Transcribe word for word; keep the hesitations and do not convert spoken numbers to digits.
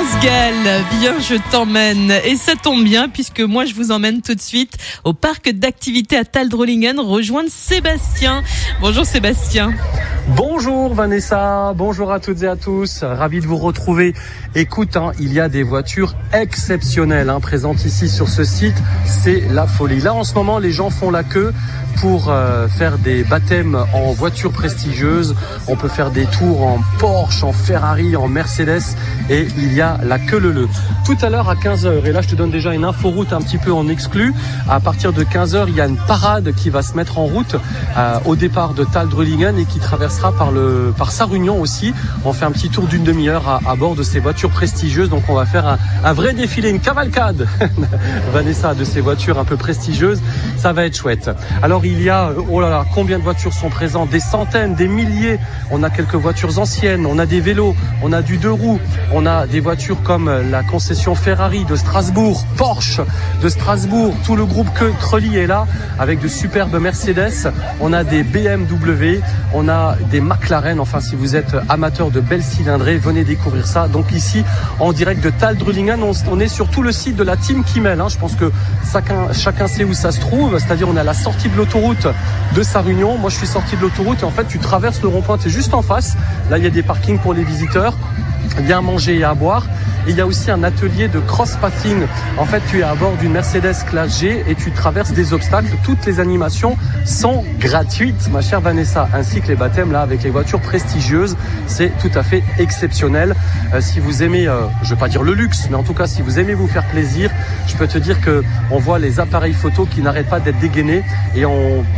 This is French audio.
France Gall, viens je t'emmène. Et ça tombe bien puisque moi je vous emmène tout de suite au parc d'activités à Taldrolingen rejoindre Sébastien. Bonjour Sébastien. Bonjour Vanessa, bonjour à toutes et à tous, ravi de vous retrouver. Écoute, hein, il y a des voitures exceptionnelles hein, présentes ici sur ce site, c'est la folie. Là en ce moment les gens font la queue pour euh, faire des baptêmes en voitures prestigieuses. On peut faire des tours en Porsche, en Ferrari, en Mercedes et il y a la queue leu-leu. Tout à l'heure à quinze heures, et là je te donne déjà une inforoute un petit peu en exclu, à partir de quinze heures il y a une parade qui va se mettre en route euh, au départ de Taldrolingen et qui traversera par, le, par Sarre-Union aussi. On fait un petit tour d'une demi-heure à, à bord de ces voitures prestigieuses, donc on va faire un, un vrai défilé, une cavalcade Vanessa, de ces voitures un peu prestigieuses, ça va être chouette. Alors il y a, oh là là, combien de voitures sont présentes? Des centaines, des milliers. On a quelques voitures anciennes, on a des vélos, on a du deux roues, on a des voitures comme la concession Ferrari de Strasbourg, Porsche de Strasbourg, tout le groupe Crelli est là avec de superbes Mercedes, on a des B M W, on a des McLaren. Enfin, si vous êtes amateur de belles cylindrées, venez découvrir ça. Donc ici, en direct de Taldrolingen, on, on est sur tout le site de la Team Kimmel. Hein. Je pense que chacun, chacun sait où ça se trouve. C'est-à-dire, on est à la sortie de l'autoroute de Sarre-Union. Moi, je suis sorti de l'autoroute et en fait, tu traverses le rond-point, tu es juste en face. Là, il y a des parkings pour les visiteurs. Il y a à manger et à boire. Et il y a aussi un atelier de cross-pathing. En fait, tu es à bord d'une Mercedes classe G et tu traverses des obstacles. Toutes les animations sont gratuites, ma chère Vanessa, ainsi que les baptêmes là avec les voitures prestigieuses. C'est tout à fait exceptionnel. Euh, si vous aimez, euh, je vais pas dire le luxe, mais en tout cas, si vous aimez vous faire plaisir, je peux te dire que on voit les appareils photo qui n'arrêtent pas d'être dégainés et on